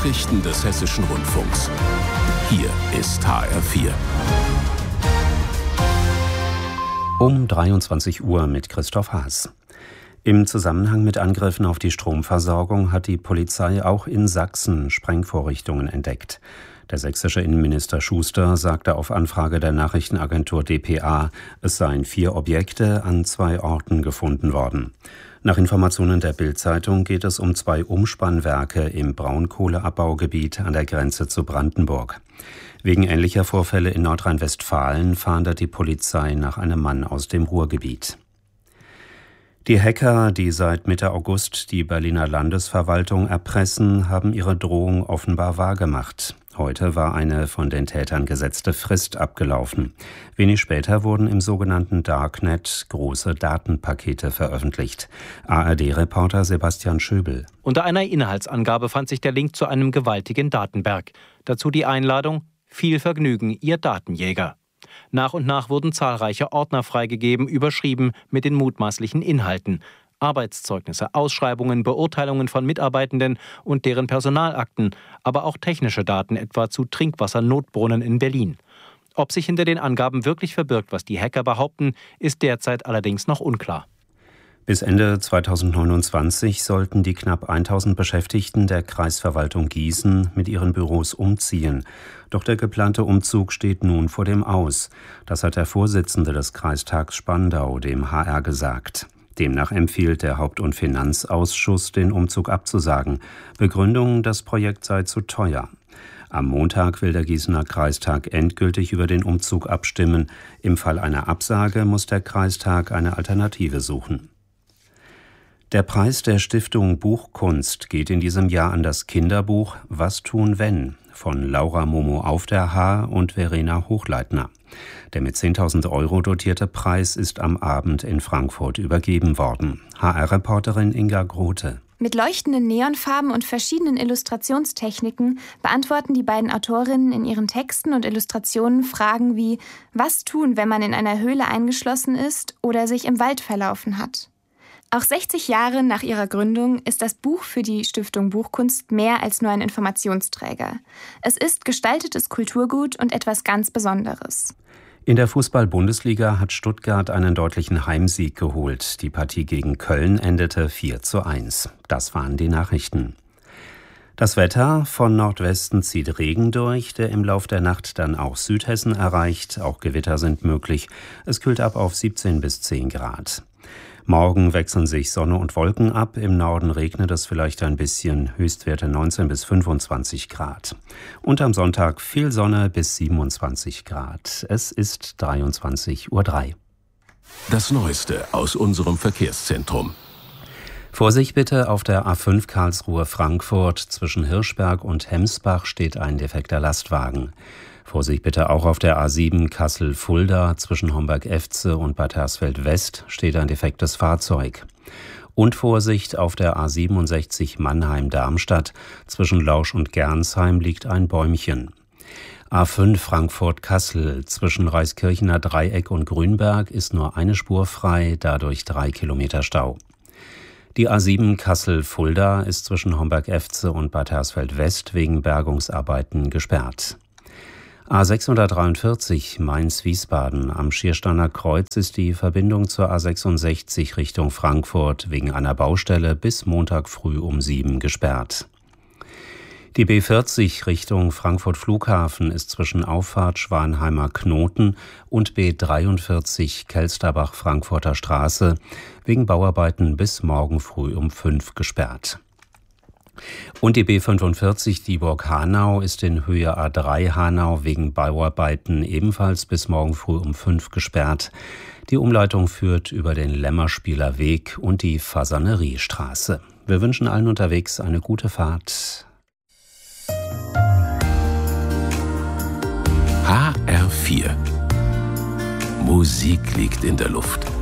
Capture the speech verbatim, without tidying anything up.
Nachrichten des Hessischen Rundfunks. Hier ist H R vier. Um dreiundzwanzig Uhr mit Christoph Haas. Im Zusammenhang mit Angriffen auf die Stromversorgung hat die Polizei auch in Sachsen Sprengvorrichtungen entdeckt. Der sächsische Innenminister Schuster sagte auf Anfrage der Nachrichtenagentur d p a, es seien vier Objekte an zwei Orten gefunden worden. Nach Informationen der Bild-Zeitung geht es um zwei Umspannwerke im Braunkohleabbaugebiet an der Grenze zu Brandenburg. Wegen ähnlicher Vorfälle in Nordrhein-Westfalen fahndet die Polizei nach einem Mann aus dem Ruhrgebiet. Die Hacker, die seit Mitte August die Berliner Landesverwaltung erpressen, haben ihre Drohung offenbar wahrgemacht. Heute war eine von den Tätern gesetzte Frist abgelaufen. Wenig später wurden im sogenannten Darknet große Datenpakete veröffentlicht. A R D-Reporter Sebastian Schöbel. Unter einer Inhaltsangabe fand sich der Link zu einem gewaltigen Datenberg. Dazu die Einladung: Viel Vergnügen, Ihr Datenjäger. Nach und nach wurden zahlreiche Ordner freigegeben, überschrieben mit den mutmaßlichen Inhalten. Arbeitszeugnisse, Ausschreibungen, Beurteilungen von Mitarbeitenden und deren Personalakten, aber auch technische Daten, etwa zu Trinkwassernotbrunnen in Berlin. Ob sich hinter den Angaben wirklich verbirgt, was die Hacker behaupten, ist derzeit allerdings noch unklar. Bis Ende zweitausendneunundzwanzig sollten die knapp tausend Beschäftigten der Kreisverwaltung Gießen mit ihren Büros umziehen. Doch der geplante Umzug steht nun vor dem Aus. Das hat der Vorsitzende des Kreistags Spandau dem H R gesagt. Demnach empfiehlt der Haupt- und Finanzausschuss, den Umzug abzusagen. Begründung, das Projekt sei zu teuer. Am Montag will der Gießener Kreistag endgültig über den Umzug abstimmen. Im Fall einer Absage muss der Kreistag eine Alternative suchen. Der Preis der Stiftung Buchkunst geht in diesem Jahr an das Kinderbuch Was tun wenn? Von Laura Momo auf der Haar und Verena Hochleitner. Der mit zehntausend Euro dotierte Preis ist am Abend in Frankfurt übergeben worden. H R-Reporterin Inga Grote. Mit leuchtenden Neonfarben und verschiedenen Illustrationstechniken beantworten die beiden Autorinnen in ihren Texten und Illustrationen Fragen wie: Was tun, wenn man in einer Höhle eingeschlossen ist oder sich im Wald verlaufen hat? Auch sechzig Jahre nach ihrer Gründung ist das Buch für die Stiftung Buchkunst mehr als nur ein Informationsträger. Es ist gestaltetes Kulturgut und etwas ganz Besonderes. In der Fußball-Bundesliga hat Stuttgart einen deutlichen Heimsieg geholt. Die Partie gegen Köln endete vier zu eins. Das waren die Nachrichten. Das Wetter: Von Nordwesten zieht Regen durch, der im Lauf der Nacht dann auch Südhessen erreicht. Auch Gewitter sind möglich. Es kühlt ab auf siebzehn bis zehn Grad. Morgen wechseln sich Sonne und Wolken ab. Im Norden regnet es vielleicht ein bisschen. Höchstwerte neunzehn bis fünfundzwanzig Grad. Und am Sonntag viel Sonne bis siebenundzwanzig Grad. Es ist dreiundzwanzig Uhr drei. Das Neueste aus unserem Verkehrszentrum. Vorsicht bitte, auf der A fünf Karlsruhe-Frankfurt zwischen Hirschberg und Hemsbach steht ein defekter Lastwagen. Vorsicht bitte auch auf der A sieben Kassel-Fulda zwischen Homberg-Efze und Bad Hersfeld-West steht ein defektes Fahrzeug. Und Vorsicht auf der A siebenundsechzig Mannheim-Darmstadt zwischen Lausch und Gernsheim liegt ein Bäumchen. A fünf Frankfurt-Kassel zwischen Reiskirchener Dreieck und Grünberg ist nur eine Spur frei, dadurch drei Kilometer Stau. Die A sieben Kassel-Fulda ist zwischen Homberg-Efze und Bad Hersfeld-West wegen Bergungsarbeiten gesperrt. A sechshundertdreiundvierzig Mainz-Wiesbaden. Am Schiersteiner Kreuz ist die Verbindung zur A sechsundsechzig Richtung Frankfurt wegen einer Baustelle bis Montag früh um sieben gesperrt. Die B vierzig Richtung Frankfurt Flughafen ist zwischen Auffahrt Schwanheimer Knoten und B dreiundvierzig Kelsterbach Frankfurter Straße wegen Bauarbeiten bis morgen früh um fünf gesperrt. Und die B fünfundvierzig Dieburg-Hanau ist in Höhe A drei Hanau wegen Bauarbeiten ebenfalls bis morgen früh um fünf gesperrt. Die Umleitung führt über den Lämmerspieler Weg und die Fasaneriestraße. Wir wünschen allen unterwegs eine gute Fahrt. H R vier. Musik liegt in der Luft.